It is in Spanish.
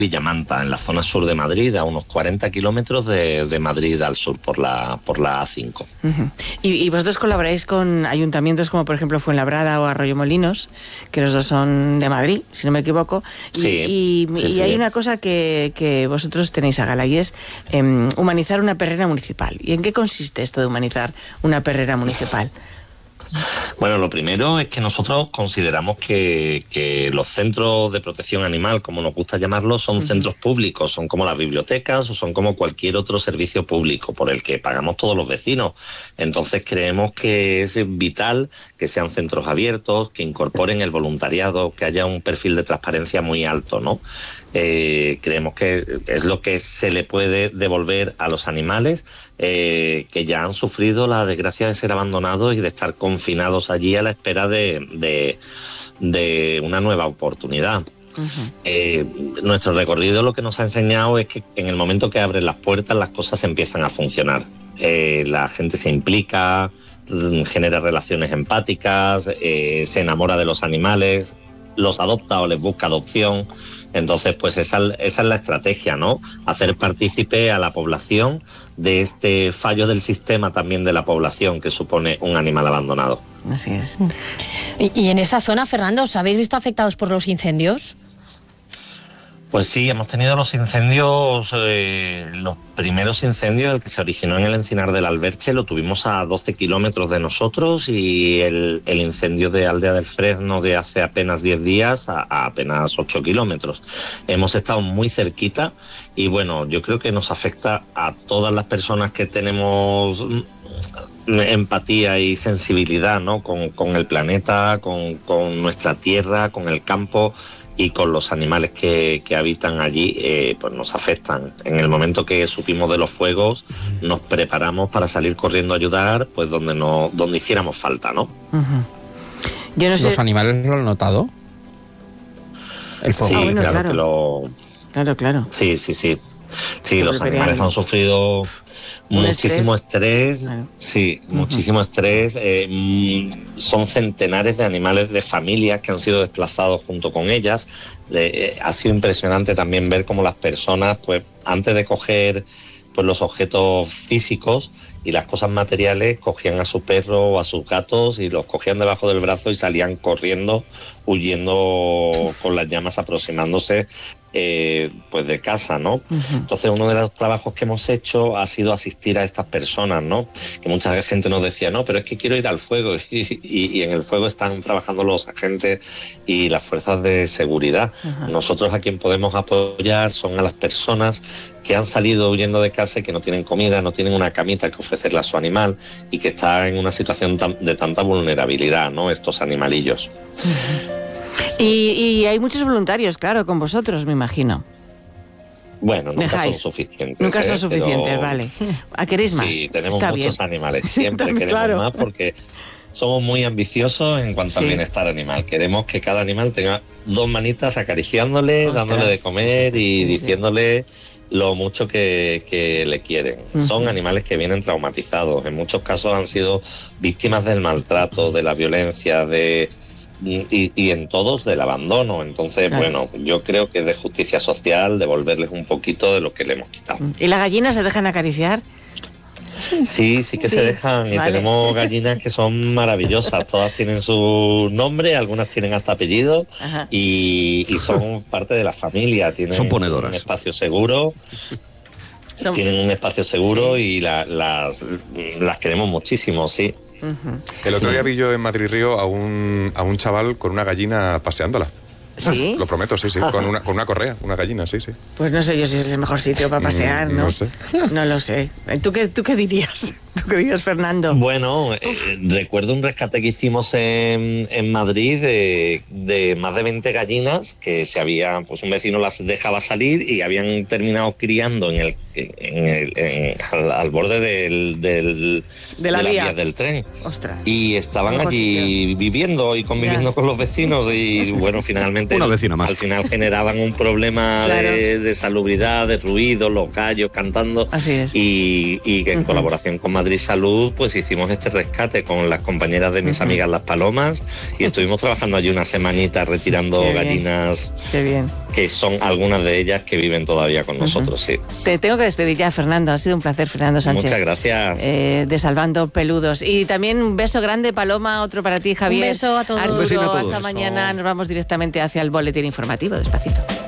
Villamanta, en la zona sur de Madrid, a unos 40 kilómetros de Madrid al sur, por la A5. Uh-huh. ¿Y vosotros colaboráis con ayuntamientos como por ejemplo Fuenlabrada o Arroyomolinos, que los dos son de Madrid, si no me equivoco? Sí, y hay una cosa que vosotros tenéis a gala, y es humanizar una perrera municipal. ¿Y en qué consiste esto de humanizar una perrera municipal? Bueno, lo primero es que nosotros consideramos que los centros de protección animal, como nos gusta llamarlos, son centros públicos, son como las bibliotecas o son como cualquier otro servicio público por el que pagamos todos los vecinos. Entonces creemos que es vital que sean centros abiertos, que incorporen el voluntariado, que haya un perfil de transparencia muy alto, ¿no? Creemos que es lo que se le puede devolver a los animales que ya han sufrido la desgracia de ser abandonados y de estar confinados allí a la espera de una nueva oportunidad. Uh-huh. Nuestro recorrido lo que nos ha enseñado es que en el momento que abren las puertas las cosas empiezan a funcionar. La gente se implica, genera relaciones empáticas, se enamora de los animales, los adopta o les busca adopción. Entonces, pues esa es la estrategia, ¿no? Hacer partícipe a la población de este fallo del sistema también de la población que supone un animal abandonado. Así es. Y en esa zona, Fernando, ¿os habéis visto afectados por los incendios? Pues sí, hemos tenido los incendios, los primeros incendios, el que se originó en el Encinar del Alberche, lo tuvimos a 12 kilómetros de nosotros, y el incendio de Aldea del Fresno de hace apenas 10 días a apenas 8 kilómetros. Hemos estado muy cerquita y bueno, yo creo que nos afecta a todas las personas que tenemos empatía y sensibilidad, ¿no? Con el planeta, con nuestra tierra, con el campo y con los animales que habitan allí, pues nos afectan. En el momento que supimos de los fuegos, nos preparamos para salir corriendo a ayudar, pues donde hiciéramos falta, ¿no? Uh-huh. Yo no sé... ¿Los animales lo han notado? El fuego. Sí, bueno, claro que lo... Claro. Sí, los animales han sufrido muchísimo estrés. Sí, muchísimo estrés. Son centenares de animales de familias que han sido desplazados junto con ellas. Ha sido impresionante también ver cómo las personas, pues antes de coger pues los objetos físicos y las cosas materiales, cogían a su perro o a sus gatos y los cogían debajo del brazo y salían corriendo, huyendo con las llamas, aproximándose pues de casa, ¿no? Uh-huh. Entonces uno de los trabajos que hemos hecho ha sido asistir a estas personas, ¿no? Que mucha gente nos decía, no, pero es que quiero ir al fuego, y en el fuego están trabajando los agentes y las fuerzas de seguridad. Uh-huh. Nosotros a quien podemos apoyar son a las personas que han salido huyendo de casa y que no tienen comida, no tienen una camita que ofrecerle a su animal y que está en una situación de tanta vulnerabilidad, ¿no? Estos animalillos. Uh-huh. Y hay muchos voluntarios, claro, con vosotros, me imagino. Bueno, nunca son suficientes. Nunca son suficientes, pero... vale. ¿Queréis más? Sí, tenemos Está muchos bien. Animales. Siempre queremos claro. más porque somos muy ambiciosos en cuanto al bienestar animal. Queremos que cada animal tenga 2 manitas acariciándole, dándole de comer y diciéndole lo mucho que le quieren. Uh-huh. Son animales que vienen traumatizados. En muchos casos han sido víctimas del maltrato, de la violencia, y en todos del abandono. Entonces, bueno, yo creo que es de justicia social devolverles un poquito de lo que le hemos quitado. ¿Y las gallinas se dejan acariciar? Sí que se dejan, y tenemos gallinas que son maravillosas, todas tienen su nombre, algunas tienen hasta apellido, y son parte de la familia, tienen son ponedoras. Un espacio seguro. Tienen un espacio seguro y las queremos muchísimo, sí. Uh-huh. El otro día vi yo en Madrid Río a un chaval con una gallina paseándola. ¿Sí? Lo prometo, sí, con una correa, una gallina, sí. Pues no sé yo si es el mejor sitio para pasear, ¿no? No sé. No lo sé. ¿Tú qué dirías? ¿Tú qué dirías, Fernando? Bueno, recuerdo un rescate que hicimos en Madrid de más de 20 gallinas que pues un vecino las dejaba salir y habían terminado criando al borde de la vía del tren. Ostras. Y estaban allí viviendo y conviviendo con los vecinos y bueno, finalmente al final generaban un problema de salubridad, de ruido, los gallos cantando. Así es. Y en colaboración con Madrid Salud, pues hicimos este rescate con las compañeras de mis amigas las palomas y estuvimos trabajando allí una semanita retirando gallinas. Qué bien. Que son algunas de ellas que viven todavía con nosotros, sí. Te tengo que despedir ya, Fernando. Ha sido un placer, Fernando Sánchez. Muchas gracias. De Salvando Peludos. Y también un beso grande, Paloma, otro para ti, Javier. Un beso a todos. Arturo, Un besito a todos. hasta mañana. Nos vamos directamente hacia el boletín informativo. Despacito.